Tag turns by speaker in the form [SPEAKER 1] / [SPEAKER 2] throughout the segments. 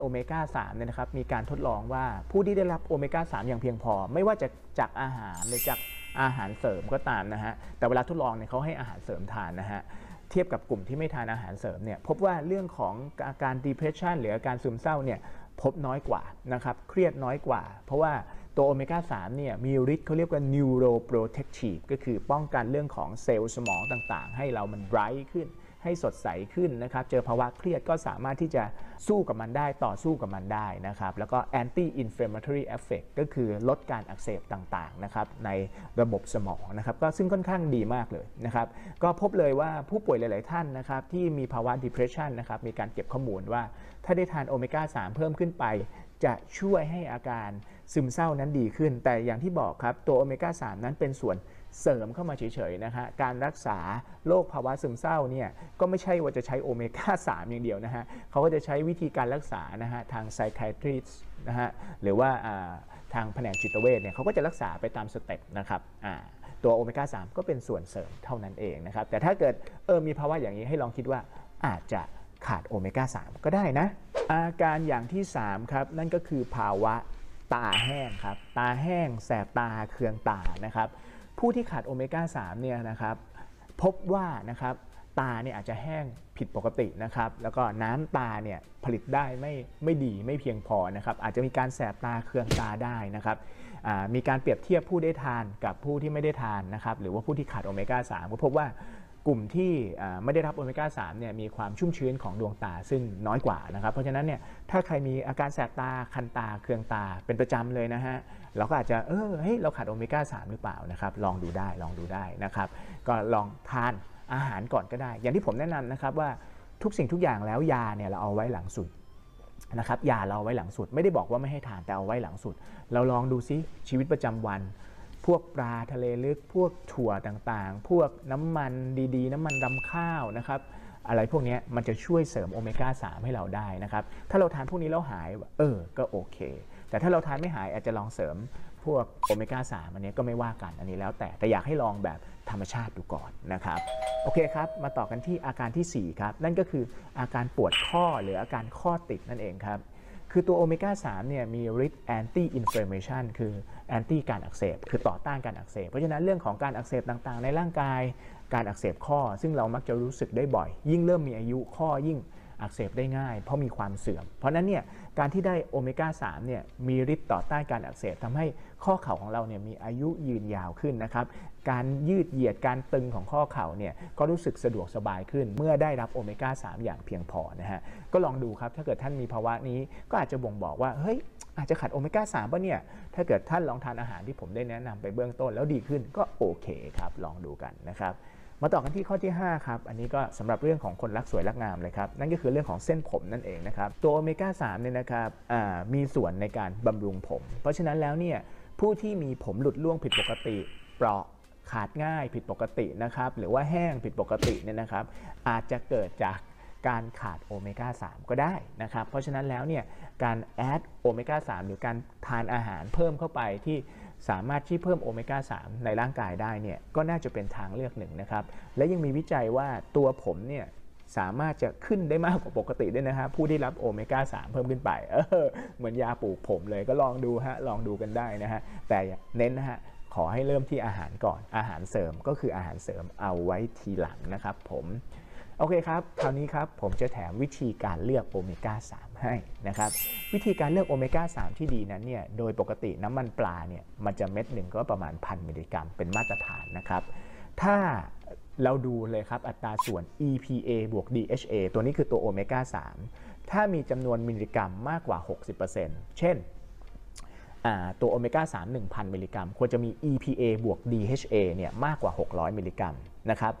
[SPEAKER 1] โอเมก้า3เนี่ยนะครับมีการทดลองว่าผู้ที่ได้รับโอเมก้า3อย่างเพียงพอไม่ว่าจะจากอาหารหรือจากอาหารเสริมก็ตามนะฮะแต่เวลาทดลองเนี่ยเขาให้อาหารเสริมทานนะฮะเทียบกับกลุ่มที่ไม่ทานอาหารเสริมเนี่ยพบว่าเรื่องของอาการ depression หรืออาการซึมเศร้าเนี่ยพบน้อยกว่านะครับเครียดน้อยกว่าเพราะว่าตัวโอเมก้า3เนี่ยมีฤทธิ์เขาเรียกว่า neuroprotective ก็คือป้องกันเรื่องของเซลล์สมองต่างๆให้เรามัน bright ขึ้นให้สดใสขึ้นนะครับเจอภาวะเครียดก็สามารถที่จะสู้กับมันได้ต่อสู้กับมันได้นะครับแล้วก็ anti inflammatory effect ก็คือลดการอักเสบต่างๆนะครับในระบบสมองนะครับก็ซึ่งค่อนข้างดีมากเลยนะครับก็พบเลยว่าผู้ป่วยหลายๆท่านนะครับที่มีภาวะ depression นะครับมีการเก็บข้อมูลว่าถ้าได้ทานโอเมก้า3เพิ่มขึ้นไปจะช่วยให้อาการซึมเศร้านั้นดีขึ้นแต่อย่างที่บอกครับตัวโอเมก้า3นั้นเป็นส่วนเสริมเข้ามาเฉยๆนะฮะการรักษาโรคภาวะซึมเศร้าเนี่ยก็ไม่ใช่ว่าจะใช้โอเมก้า3อย่างเดียวนะฮะเขาก็จะใช้วิธีการรักษานะฮะทาง psychiatrist นะฮะหรือว่าทางแผนกจิตเวชเนี่ยเขาก็จะรักษาไปตามสเต็ปนะครับตัวโอเมก้า3ก็เป็นส่วนเสริมเท่านั้นเองนะครับแต่ถ้าเกิดมีภาวะอย่างนี้ให้ลองคิดว่าอาจจะขาดโอเมก้า3ก็ได้นะอาการอย่างที่3ครับนั่นก็คือภาวะตาแห้งครับตาแห้งแสบตาเคืองตานะครับผู้ที่ขาดโอเมก้า3เนี่ยนะครับพบว่านะครับตาเนี่ยอาจจะแห้งผิดปกตินะครับแล้วก็น้ำตาเนี่ยผลิตได้ไม่ดีไม่เพียงพอนะครับอาจจะมีการแสบตาเคืองตาได้นะครับมีการเปรียบเทียบผู้ได้ทานกับผู้ที่ไม่ได้ทานนะครับหรือว่าผู้ที่ขาดโอเมก้า3ก็พบว่ากลุ่มที่ไม่ได้รับโอเมก้า3เนี่ยมีความชุ่มชื้นของดวงตาซึ่งน้อยกว่านะครับเพราะฉะนั้นเนี่ยถ้าใครมีอาการแสบตาคันตาเคืองตาเป็นประจำเลยนะฮะเราก็อาจจะเฮ้ยเราขาดโอเมก้า3หรือเปล่านะครับลองดูได้นะครับก็ลองทานอาหารก่อนก็ได้อย่างที่ผมแนะนำนะครับว่าทุกสิ่งทุกอย่างแล้วยาเนี่ยเราเอาไว้หลังสุดนะครับยาเราเอาไว้หลังสุดไม่ได้บอกว่าไม่ให้ทานแต่เอาไว้หลังสุดเราลองดูซิชีวิตประจำวันพวกปลาทะเลลึกพวกถั่วต่างๆพวกน้ำมันดีๆน้ำมันรำข้าวนะครับอะไรพวกนี้มันจะช่วยเสริมโอเมก้า3ให้เราได้นะครับถ้าเราทานพวกนี้แล้วหายก็โอเคแต่ถ้าเราทานไม่หายอาจจะลองเสริมพวกโอเมก้า3อันนี้ก็ไม่ว่ากันอันนี้แล้วแต่อยากให้ลองแบบธรรมชาติดูก่อนนะครับโอเคครับมาต่อกันที่อาการที่4ครับนั่นก็คืออาการปวดข้อหรืออาการข้อติดนั่นเองครับคือตัวโอเมก้า3เนี่ยมีฤทธิ์ anti inflammation คือ anti การอักเสบคือต่อต้านการอักเสบเพราะฉะนั้นเรื่องของการอักเสบต่างๆในร่างกายการอักเสบข้อซึ่งเรามักจะรู้สึกได้บ่อยยิ่งเริ่มมีอายุข้อยิ่งอักเสบได้ง่ายเพราะมีความเสื่อมเพราะนั้นเนี่ยการที่ได้โอเมก้า3เนี่ยมีฤทธิ์ต่อต้านการอักเสบทำให้ข้อเข่าของเราเนี่ยมีอายุยืนยาวขึ้นนะครับการยืดเหยียดการตึงของข้อเข่าเนี่ยก็รู้สึกสะดวกสบายขึ้นเมื่อได้รับโอเมก้า3อย่างเพียงพอนะฮะก็ลองดูครับถ้าเกิดท่านมีภาวะนี้ก็อาจจะบ่งบอกว่าเฮ้ยอาจจะขาดโอเมก้า3ป่ะเนี่ยถ้าเกิดท่านลองทานอาหารที่ผมได้แนะนำไปเบื้องต้นแล้วดีขึ้นก็โอเคครับลองดูกันนะครับมาต่อกันที่ข้อที่5ครับอันนี้ก็สำหรับเรื่องของคนรักสวยรักงามเลยครับนั่นก็คือเรื่องของเส้นผมนั่นเองนะครับตัวโอเมก้า3เนี่ยนะครับมีส่วนในการบำรุงผมเพราะฉะนั้นแล้วเนี่ยผู้ที่มีผมหลุดร่วงผิดปกติเปราะขาดง่ายผิดปกตินะครับหรือว่าแห้งผิดปกติเนี่ยนะครับอาจจะเกิดจากการขาดโอเมก้า3ก็ได้นะครับเพราะฉะนั้นแล้วเนี่ยการแอดโอเมก้า3หรือการทานอาหารเพิ่มเข้าไปที่สามารถที่เพิ่มโอเมก้า3ในร่างกายได้เนี่ยก็น่าจะเป็นทางเลือกหนึ่งนะครับและยังมีวิจัยว่าตัวผมเนี่ยสามารถจะขึ้นได้มากกว่าปกติด้วยนะฮะผู้ที่รับโอเมก้า3เพิ่มขึ้นไปเหมือนยาปลูกผมเลยก็ลองดูฮะลองดูกันได้นะฮะแต่เน้นนะฮะขอให้เริ่มที่อาหารก่อนอาหารเสริมก็คืออาหารเสริมเอาไว้ทีหลังนะครับผมโอเคครับคราวนี้ครับผมจะแถมวิธีการเลือกโอเมก้า3ให้นะครับวิธีการเลือกโอเมก้า3ที่ดีนั้นเนี่ยโดยปกติน้ำมันปลาเนี่ยมันจะเม็ดหนึ่งก็ประมาณ 1,000 มิลลิกรัมเป็นมาตรฐานนะครับถ้าเราดูเลยครับอัตราส่วน EPA บวก DHA ตัวนี้คือตัวโอเมก้า3ถ้ามีจำนวนมิลลิกรัมมากกว่า 60% เช่นตัวโอเมก้า3 1,000 มิลลิกรัมควรจะมี EPA บวก DHA เนี่ยมากกว่า 600 มิลลิกรัมนะครับ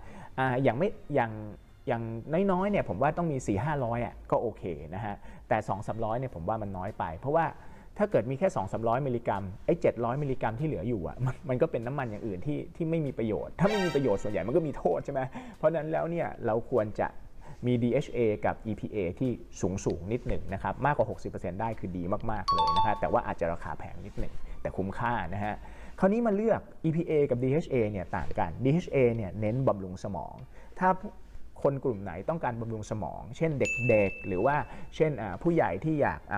[SPEAKER 1] อย่างน้อยๆเนี่ยผมว่าต้องมี 4-500 ก็โอเคนะฮะแต่ 2-300 เนี่ยผมว่ามันน้อยไปเพราะว่าถ้าเกิดมีแค่ 2-300 มิลลิกรัมไอ้700 มิลลิกรัมที่เหลืออยู่มันก็เป็นน้ำมันอย่างอื่นที่ไม่มีประโยชน์ถ้าไม่มีประโยชน์ส่วนใหญ่มันก็มีโทษใช่ไหมเพราะนั้นแล้วเนี่ยเราควรจะมี DHA กับ EPA ที่สูงนิดหนึ่งนะครับมากกว่า 60% ได้คือดีมากๆเลยนะครับแต่ว่าอาจจะราคาแพงนิดหนึ่งแต่คุ้มค่านะฮะคราวนี้มาเลือก EPA กับ DHA เนี่ยต่างกัน DHA เนี่ยเน้นบำรุงสมองถ้าคนกลุ่มไหนต้องการบำรุงสมองเช่นเด็กๆหรือว่าเช่นผู้ใหญ่ที่อยาก